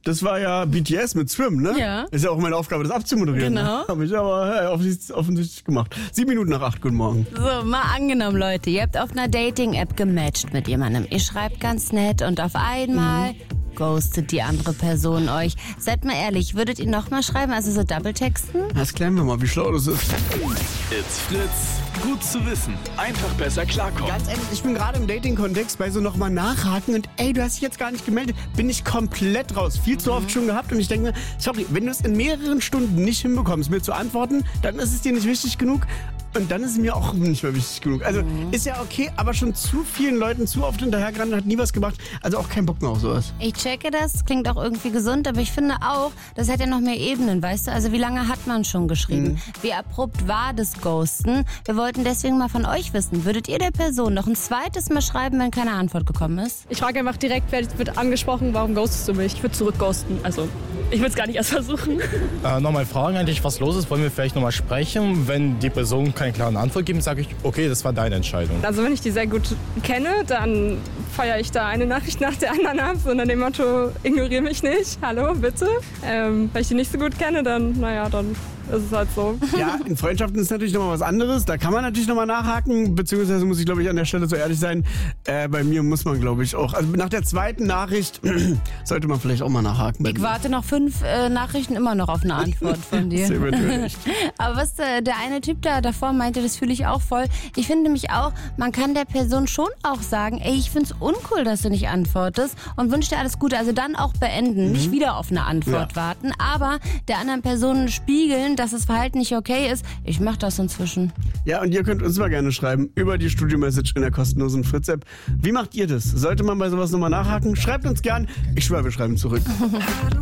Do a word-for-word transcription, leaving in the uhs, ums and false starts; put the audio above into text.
Das war ja B T S mit Swim, ne? Ja. Ist ja auch meine Aufgabe, das abzumoderieren. Genau. Ne? Habe ich aber hey, offensichtlich, offensichtlich gemacht. Sieben Minuten nach acht, guten Morgen. So, mal angenommen, Leute, ihr habt auf einer Dating-App gematcht mit jemandem. Ihr schreibt ganz nett und auf einmal mhm. ghostet die andere Person euch. Seid mal ehrlich, würdet ihr nochmal schreiben, also so Double-Texten? Das klären wir mal, wie schlau das ist. It's Fritz. Gut zu wissen. Einfach besser klarkommen. Ganz ehrlich, ich bin gerade im Dating-Kontext bei so nochmal nachhaken und ey, du hast dich jetzt gar nicht gemeldet. Bin ich komplett raus. Viel zu oft schon gehabt und ich denke mir, sorry, wenn du es in mehreren Stunden nicht hinbekommst, mir zu antworten, dann ist es dir nicht wichtig genug. Und dann ist es mir auch nicht mehr wichtig genug. Also mhm. ist ja okay, aber schon zu vielen Leuten zu oft hinterhergerannt, hat nie was gemacht. Also auch keinen Bock mehr auf sowas. Ich checke das, klingt auch irgendwie gesund, aber ich finde auch, das hat ja noch mehr Ebenen, weißt du? Also wie lange hat man schon geschrieben? Mhm. Wie abrupt war das Ghosten? Wir wollten deswegen mal von euch wissen, würdet ihr der Person noch ein zweites Mal schreiben, wenn keine Antwort gekommen ist? Ich frage einfach direkt, wer wird angesprochen, warum ghostest du mich? Ich würde zurückghosten, also ich würde es gar nicht erst versuchen. Äh, nochmal fragen eigentlich, was los ist, wollen wir vielleicht nochmal sprechen? Wenn die Person keine klare Antwort gibt, sage ich, okay, das war deine Entscheidung. Also wenn ich die sehr gut kenne, dann feuere ich da eine Nachricht nach der anderen ab, so unter dem Motto, ignoriere mich nicht, hallo, bitte. Ähm, wenn ich die nicht so gut kenne, dann, naja, dann ist es halt so. Ja, in Freundschaften ist natürlich nochmal was anderes. Da kann man natürlich nochmal nachhaken, beziehungsweise muss ich, glaube ich, an der Stelle so ehrlich sein. Äh, bei mir muss man, glaube ich, auch, also nach der zweiten Nachricht sollte man vielleicht auch mal nachhaken. Ich warte noch fünf äh, Nachrichten immer noch auf eine Antwort von dir. Sehr natürlich. Aber was äh, der eine Typ da davor meinte, das fühle ich auch voll. Ich finde nämlich auch, man kann der Person schon auch sagen, ey, ich finde es uncool, dass du nicht antwortest und wünsche dir alles Gute. Also dann auch beenden, mhm. nicht wieder auf eine Antwort ja. warten, aber der anderen Person spiegeln, dass das Verhalten nicht okay ist. Ich mache das inzwischen. Ja, und ihr könnt uns mal gerne schreiben über die Studio-Message in der kostenlosen Fritz-App. Wie macht ihr das? Sollte man bei sowas nochmal nachhaken? Schreibt uns gern. Ich schwöre, wir schreiben zurück.